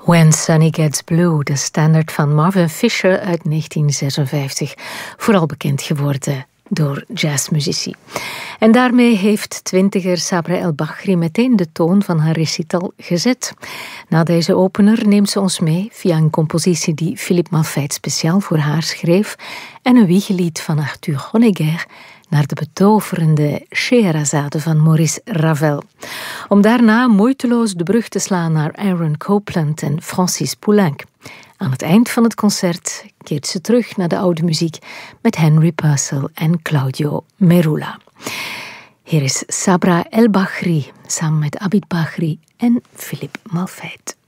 When Sunny Gets Blue, de standaard van Marvin Fisher uit 1956. Vooral bekend geworden door jazzmuzici. En daarmee heeft twintiger Sabra El Baghri meteen de toon van haar recital gezet. Na deze opener neemt ze ons mee via een compositie die Philippe Malfait speciaal voor haar schreef en een wiegelied van Arthur Honegger naar de betoverende Scheherazade van Maurice Ravel. Om daarna moeiteloos de brug te slaan naar Aaron Copland en Francis Poulenc. Aan het eind van het concert keert ze terug naar de oude muziek met Henry Purcell en Claudio Merula. Hier is Sabra El Baghri samen met Abid Baghri en Philippe Malfait.